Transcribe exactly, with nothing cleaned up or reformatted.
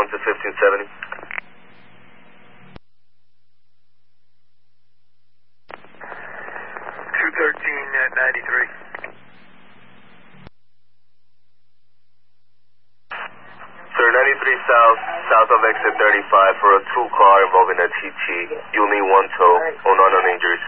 going to fifteen seventy. two thirteen at ninety-three. Sir, ninety-three south, south of exit thirty-five for a two car involving a T T. You'll need one tow. Oh, no, no injuries.